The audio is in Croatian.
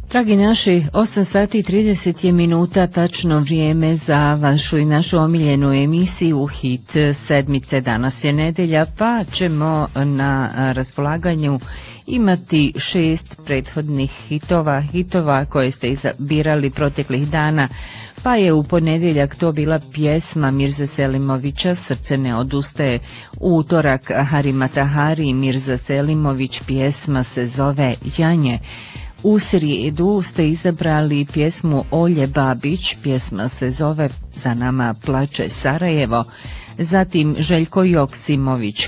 Dragi naši, 8 sati i 30 je minuta, tačno vrijeme za vašu i našu omiljenu emisiju Hit sedmice. Danas je nedelja, pa ćemo na raspolaganju imati 6 prethodnih hitova koje ste izabirali proteklih dana. Pa je u ponedjeljak to bila pjesma Mirze Selimovića Srce ne odustaje, u utorak Harima Tahari Mirza Selimović, pjesma se zove Janje. U srijedu ste izabrali pjesmu Olje Babić, pjesma se zove Za nama plače Sarajevo. Zatim Željko Joksimović,